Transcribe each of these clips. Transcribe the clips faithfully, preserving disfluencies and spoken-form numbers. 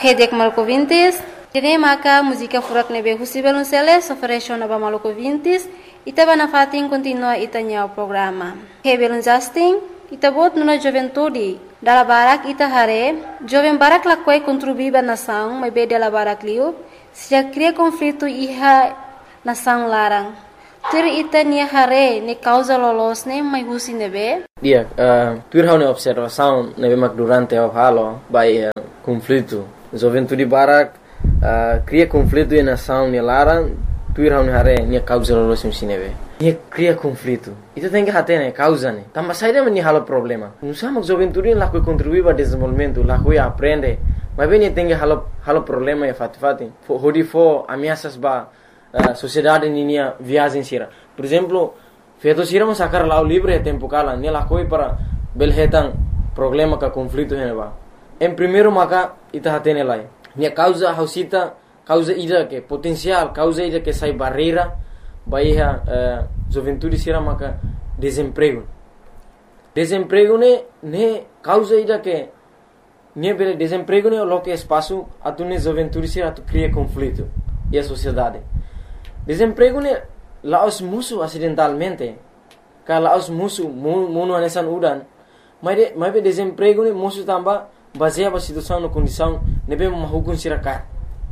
Kedek Malco Vintis, Tine Maca, música furak nebe Husibelun Celes, oferece na Malco Vintis, Itaba na fatin continua itanya o programa. Hebelun Justin, Itabot nuna juventude, dala barak ita hare, jovem barak lakwai contribuiba nação, mas be dela barak liu, se já cria conflito iha nação larang. Tur ita ni hare, ni causa lolos ne, mas husi nebe? Dia, uh, tur hau ne observação nebe mak durante o halo, by uh, conflito. Juventude barak uh, cria conflito e nação ne larang, tur hau ne hare, ni causa lolos ne nebe. Ni cria conflito. Itu tem que hater né, causa né. Também sai daí halo problema. Não sabemos juventude lá que contribui para desenvolvimento, lá que aprende. Mas bem tem que halo halo problema é fati fati. Hodi fo ameaças ba uh, sociedade ninia viagem sira. Por exemplo, feito sira mas sacar lá o livre é tempo cala, né lá coi para belhetan problema ka conflito né ba. Em primeiro maca ita hater né lá. Ni causa hausita causa ida que potencial, causa ida que sai barreira. Bahia uh, juventude sira maka desemprego. Desemprego ne ne causa ida que ne bele desemprego ne lo que espaço atu ne juventude sira tu cria conflito e a sociedade. Desemprego ne laos musu acidentalmente. Ka laos musu muno anesan udan. Mas de mas be desemprego ne musu tamba baseia a situação no condição ne be mahukun sira ka.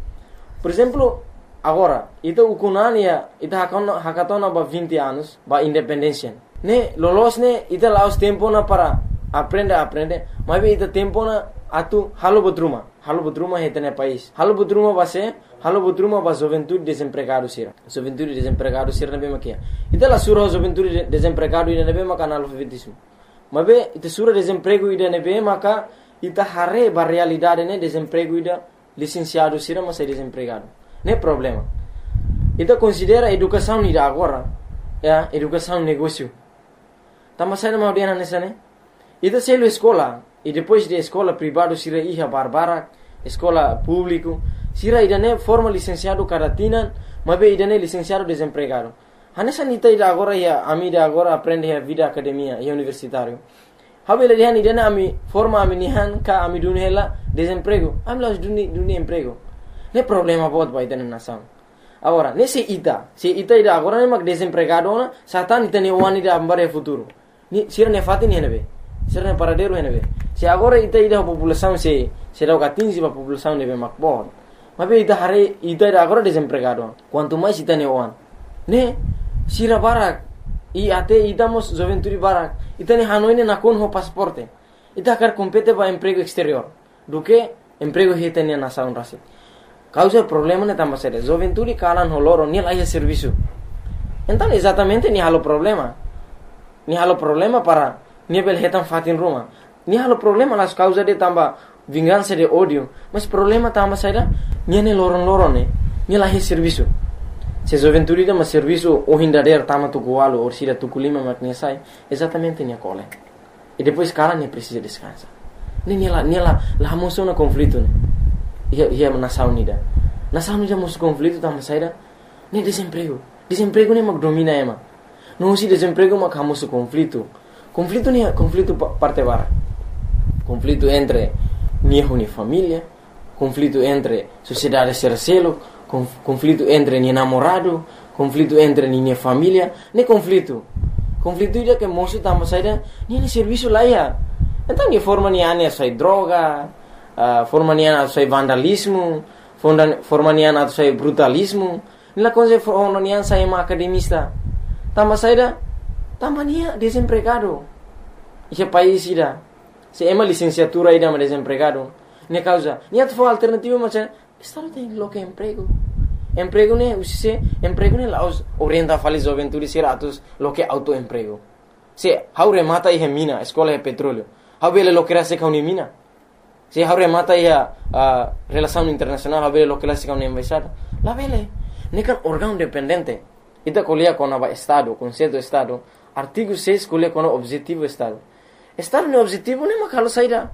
Por exemplo, agora, itu ukunania, itu hakatona hakatona ba vinte anos, ba independência. Ne lolos ne ita laos tempo na para aprender aprender, mas be ita tempo na atu halo bodruma, halo bodruma hetene país. Halo bodruma base, halo bodruma ba juventude desempregado sira. Juventude desempregado sira be makia. Ita la sura juventude desempregado ida be maka analfabetismo. Mas be ita sura desemprego ida ne be maka ita hare ba realidade ne desemprego ida licenciado sira mas é desempregado. Não é problema. Então considera educação ida agora, é educação negócio. Tama sai na audiana nessa né? Então se ele escola e depois de escola privado sira iha barbara, escola público, sira ida né forma licenciado caratina, mas be ida né licenciado desempregado. Hanessa nita ida agora ia amida agora aprende a vida academia e universitário. Habele dia ida né ami forma ami nihan ka ami dunela desemprego. Ami las duni duni emprego. Não é problema bot vai ter na nação. Agora, nesse ita, se ita ida agora nem mag desempregado na, satan ita ne wani ida ambare futuro. Ni sira ne fati ne nebe. Sira ne paradero nebe. Se agora ita ida a população se se dá quinze a população nebe mag bot. Mas be ita hare ita ida agora desempregado. Quanto mais ita ne wan. Ne sira barak e até ita mos juventude barak. Ita ne hanoi ne nakon ho pasaporte. Ita quer compete para emprego exterior. Do que emprego hita ne nação rasi. Causa o problema não é tão sério. Juventude calan holoro ni lá é serviço. Então exatamente ni halo problema. Ni halo problema para ni bel hetan fatin Roma. Ni halo problema las causa de tamba vingança de ódio. Mas problema tamba sério ni ne loron loron ne. Ni lá é serviço. Se juventude dá mas serviço o hindader tama tu coalo ou sira tu culima maknya sai exatamente ni cole. E depois calan ni precisa descansar. Ni ni lá ni lá lá moção na conflito ne. Ia ia nação unida. Nação unida mos conflito tama saída. Nem desemprego. Desemprego nem mag domina ema. Não se desemprego mag hamos conflito. Conflito nem conflito parte bara. Conflito entre niho ni família, conflito entre sociedade sercelo, conflito entre ni namorado, conflito entre ni família, nem conflito. Conflito ida que moço tama saída, nem serviço lá ia. Então ni forma ni ane sai droga. Uh, forma nian atau sai vandalismo, forma nian atau sai brutalismo. Nila coisa forma nian sai uma academista. Tama saída, tama nia desempregado. Esse país ida, se ema licenciatura ida mas desempregado. Ne causa, nia tu alternativa mas estado tem lo que emprego. Emprego ne usise, emprego ne laos orienta fali juventude sira atus lo que autoemprego. Se haure mata e mina, escola de petróleo. Haubele lo que era se kauni mina. Se haure mata ia a relação internacional haver lo que la siga una embaixada. La vele, nekan órgão dependente. Ita colia com o estado, conceito estado. Artigo seis colia com o objetivo estado. Estado no objetivo nem makalo saída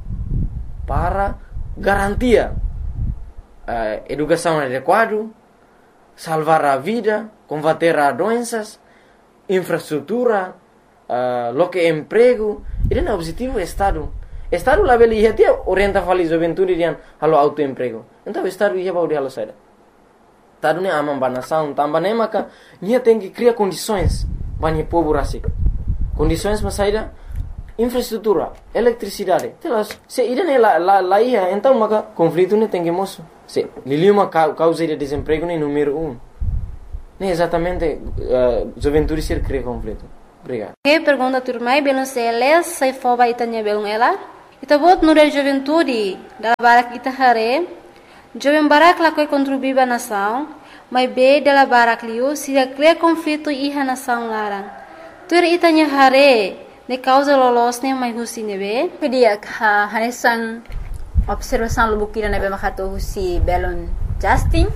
para garantia uh, educação adequada, salvar a vida, combater as doenças, infraestrutura, uh, lo que emprego. Ele é o objetivo estado. Estado lá beli ia tia orienta fali juventude dian halo autoemprego. Então estado ia baudi halo saida. Estado ne amam banação, tambah ne maka nia tem que criar condições banyak povo rasik. Condições mas saida infraestrutura, eletricidade. Telas, se irene la la la ia, então maka conflito ne tem que moço. Se liliu uma causa de desemprego ne número um. Ne exatamente uh, juventude ser cria conflito. Obrigado. Que pergunta turmai belum seles sai foba itanya belum ela. Ita bot nure juventude da barak ita hare. Jovem barak la koi contribuiba nação, mas be dela barak liu se cria conflito iha nação larang. Tur itanya hare ne causa lolos ne mai husi nebe. Kedia ha hanesan observação lubukira nebe makato husi belon Justin.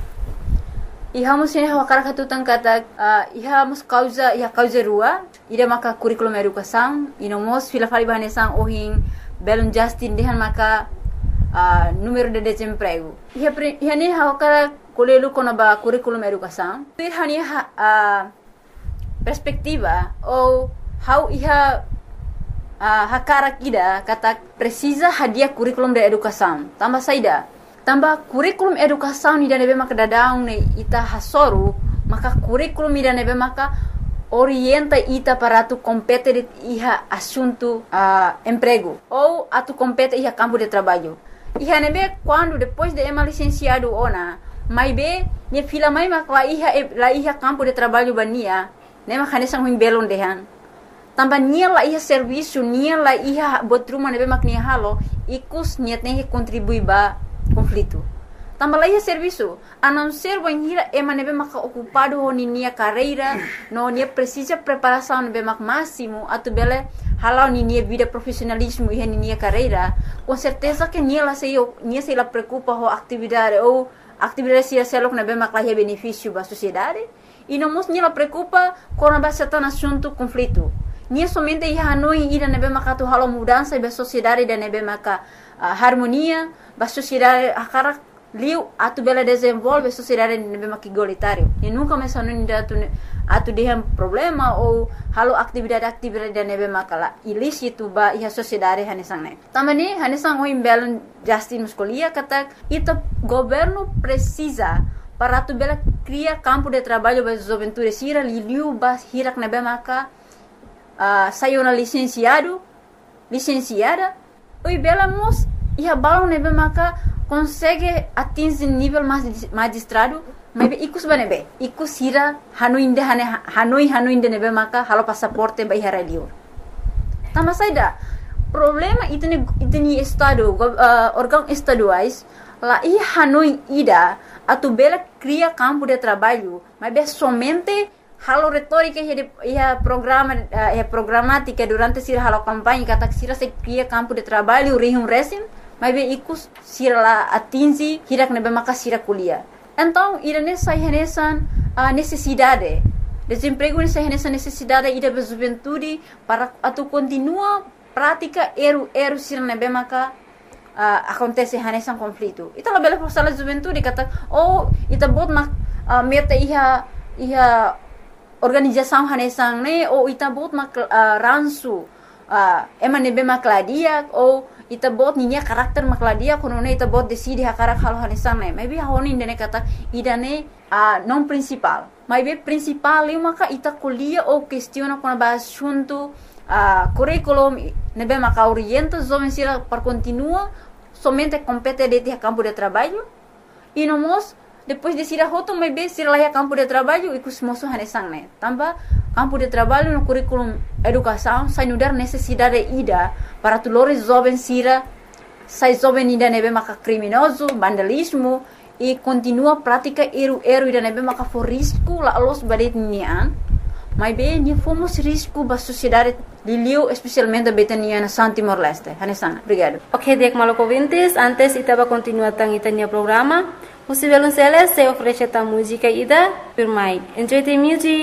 Iha musin hawa karakatu tangkata uh, iha mus causa iha causa rua ida maka curriculum educação inomos fila fali bahanesan ohin belon Justin dehan maka uh, número de desemprego. Iha iha ne hawa kara kolelu kona ba curriculum educação. Iha ni uh, perspectiva ou how iha uh, hakara kida kata precisa hadia curriculum de educação. Tambah saida tambah kurikulum educação ni nebe maka dadaung ne ita hasoru maka kurikulum ni nebe maka orienta ita para tu compete de iha assunto uh, emprego ou atu compete iha campo de trabalho. Iha nebe quando depois de ema licenciado ona mai be ne fila mai maka la iha la iha campo de trabalho bania ne maka nesang huim belon dehan tambah nia la iha serviço nia la iha botruma nebe mak nia halo ikus niat ne contribui ba conflito. Tambah lagi serviço, a não ser banhira ema nebe maka ocupado ho ninia carreira, no nia precisa preparação nebe mak máximo, atu bele halau ninia vida profissionalismo e ninia carreira, com certeza que nia la sei nia sei la preocupa ho atividade ou atividade se selok nebe mak la benefício ba sociedade, e não mos nia la preocupa com a base tan assunto conflito. Nia somente ia hanoi ida nebe maka tu halau mudança ba sociedade da nebe maka uh, harmonia ba sociedade akara liu atu bela desenvolve sociedade nebe mak igualitário e nunca mais hanoi da tu atu dehem problema ou halau atividade-atividade da nebe maka ilícito ba ia sociedade hanesang ne tamani hanesang o imbelon Justin muscolia kata ita governo precisa para tu bela cria campo de trabalho ba juventude sira liu ba hirak nebe maka Uh, saiu na licenciado, licenciada, oi bela mos ia balão nebe maka consegue atingir nível magistrado, mas ikus ba nebe, ikus hira hanoi inde hane hanoi hanoi inde nebe maka halo passaporte ba ihara liur. Tama saida problema itu ni itu ni estado uh, órgão estaduais lá ia hanoi ida atu bela cria campo de trabalho, mas be somente halo retórica e a programa e programática durante sira halo campanha kata sira se cria campo de trabalho rihum resin mas be ikus sira la atingi hirak nebe maka sira kuliah. Então ira nessa renesan a necessidade desemprego nessa renesan necessidade ida be juventude para atu continua prática eru eru sira nebe maka uh, acontece renesan conflito. Ita la bela força la juventude kata oh ita bot mak uh, meta iha iha organização hanesang ne ou ita bot mak uh, ransu uh, ema nebe makladia ou ita bot ninya karakter makladia kono ne ita bot decide hakarak halo hanesang ne maybe honi ndene kata idane uh, non principal maybe principal eu maka ita kuliah ou questiona kono ba assunto uh, curriculum nebe maka orienta jovem sira para continua somente compete de campo de trabalho e no mos depois de sira hoto mai be sira lá campo de trabalho e cusmoso hanesang ne tambah campo de trabalho no curriculum educação sai nudar necessidade ida para tulores jovem sira sai jovem ida nebe maka criminoso vandalismo e continua prática eru eru ida nebe maka for risco la los badet nian mai be ni fomos risco ba sociedade liliu especialmente betania na Santimor Leste hanesang. Obrigado. Ok, dek maloko vintes antes itaba continua tang itania programa. Musivelun Celes se oferece ta música ida por mai. Enjoy the music.